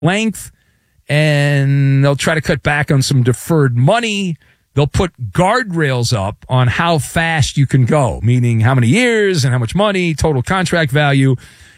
length, and they'll try to cut back on some deferred money. They'll put guardrails up on how fast you can go, meaning how many years and how much money, total contract value,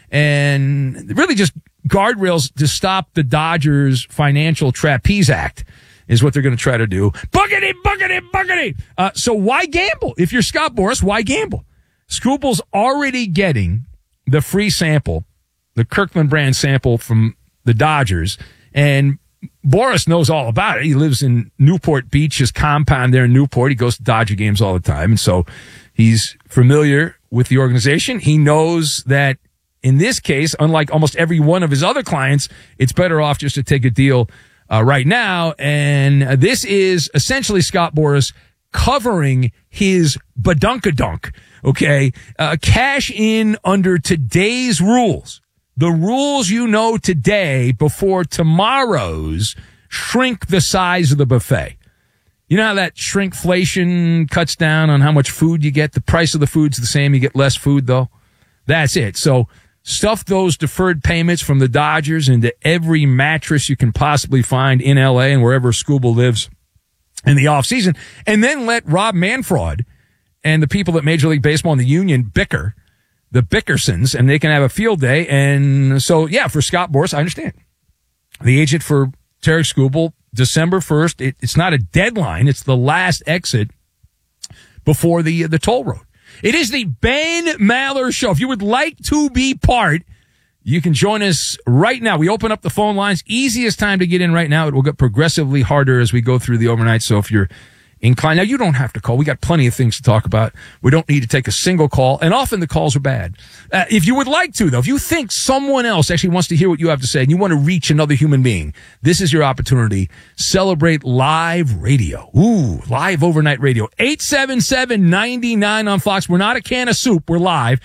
and really just guardrails to stop the Dodgers' financial trapeze act is what they're going to try to do. Buggity, buggity, buggity. So why gamble? If you're Scott Boras, why gamble? Scooble's already getting the free sample, the Kirkland brand sample from the Dodgers, and Boras knows all about it. He lives in Newport Beach, his compound there in Newport. He goes to Dodger games all the time, and so he's familiar with the organization. He knows that in this case, unlike almost every one of his other clients, it's better off just to take a deal right now. And this is essentially Scott Boras covering his badunkadunk. Okay, cash in under today's rules. The rules you know today before tomorrow's shrink the size of the buffet. You know how that shrinkflation cuts down on how much food you get? The price of the food's the same. You get less food, though. That's it. So stuff those deferred payments from the Dodgers into every mattress you can possibly find in L.A. and wherever Scooble lives in the offseason. And then let Rob Manfred and the people at Major League Baseball and the union bicker, the Bickersons, and they can have a field day. And so, yeah, for Scott Boras, I understand. The agent for Tarik Skubal, December 1st, it's not a deadline. It's the last exit before the toll road. It is the Ben Maller Show. If you would like to be part, you can join us right now. We open up the phone lines. Easiest time to get in right now. It will get progressively harder as we go through the overnight. So if you're inclined. Now, you don't have to call. We got plenty of things to talk about. We don't need to take a single call, and often the calls are bad. If you would like to, though, if you think someone else actually wants to hear what you have to say and you want to reach another human being, this is your opportunity. Celebrate live radio. Ooh, live overnight radio. 877-99 on Fox. We're not a can of soup. We're live.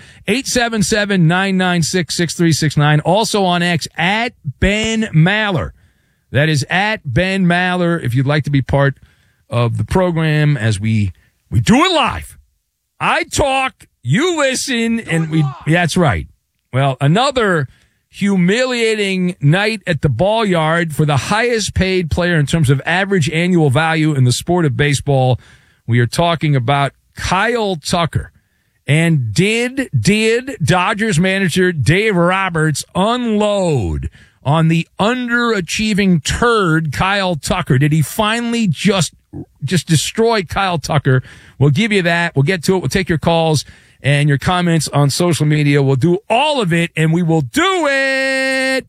877-996-6369. Also on X, at Ben Maller. That is at Ben Maller. If you'd like to be part of the program as we do it live. I talk, you listen, and yeah, that's right. Well, another humiliating night at the ball yard for the highest paid player in terms of average annual value in the sport of baseball. We are talking about Kyle Tucker. And did Dodgers manager Dave Roberts unload on the underachieving turd Kyle Tucker? Did he finally just destroy Kyle Tucker? We'll give you that. We'll get to it. We'll take your calls and your comments on social media. We'll do all of it, and we will do it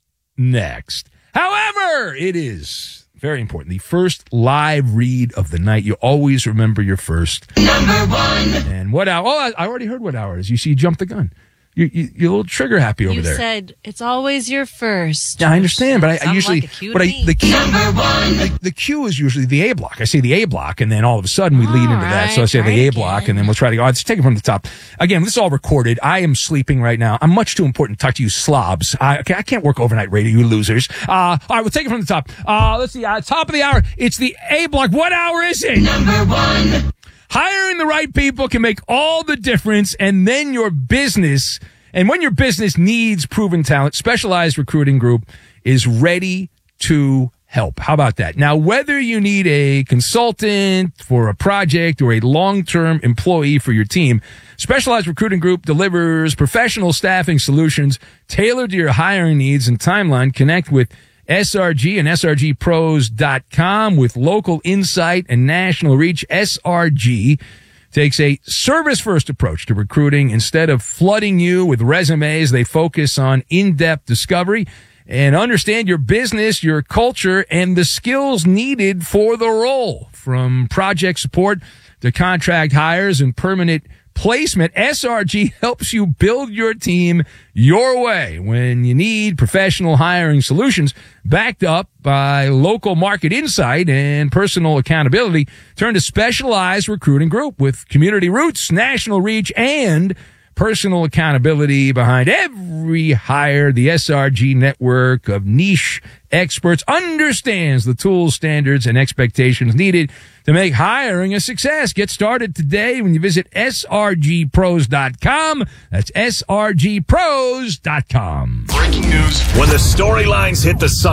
next. However, it is very important. The first live read of the night. You always remember your first. Number one. And what hour? Oh, I already heard what hour it is. You see, you jumped the gun. You're a little trigger happy over there. You said it's always your first. Yeah, I understand, but I usually, like the cue is usually the A block. I say the A block, and then all of a sudden we lead into that. So I say the A block, and then we'll try to go. Let's take it from the top. Again, this is all recorded. I am sleeping right now. I'm much too important to talk to you slobs. I can't work overnight radio, you losers. All right, we'll take it from the top. Let's see. Top of the hour. It's the A block. What hour is it? Number one. Hiring the right people can make all the difference, and then your business, and when your business needs proven talent, Specialized Recruiting Group is ready to help. How about that? Now, whether you need a consultant for a project or a long-term employee for your team, Specialized Recruiting Group delivers professional staffing solutions tailored to your hiring needs and timeline. Connect with SRG and SRGpros.com with local insight and national reach. SRG takes a service-first approach to recruiting. Instead of flooding you with resumes, they focus on in-depth discovery and understand your business, your culture, and the skills needed for the role. From project support to contract hires and permanent placement, SRG helps you build your team your way. When you need professional hiring solutions backed up by local market insight and personal accountability, turn to Specialized Recruiting Group with community roots, national reach, and personal accountability behind every hire. The SRG network of niche experts understands the tools, standards, and expectations needed to make hiring a success. Get started today when you visit srgpros.com. That's srgpros.com. Breaking news. When the storylines hit the sun.